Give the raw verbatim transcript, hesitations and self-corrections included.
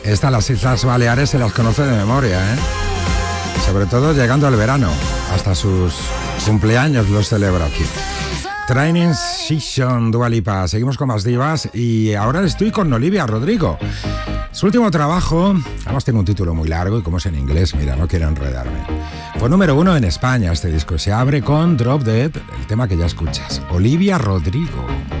Esta, las Islas Baleares, se las conoce de memoria, ¿eh? Sobre todo llegando al verano. Hasta sus cumpleaños los celebro aquí. Training Session, Dua Lipa. Seguimos con más divas y ahora estoy con Olivia Rodrigo. Su último trabajo, además tiene un título muy largo y como es en inglés, mira, no quiero enredarme. Fue número uno en España este disco. Se abre con Drop Dead, el tema que ya escuchas. Olivia Rodrigo.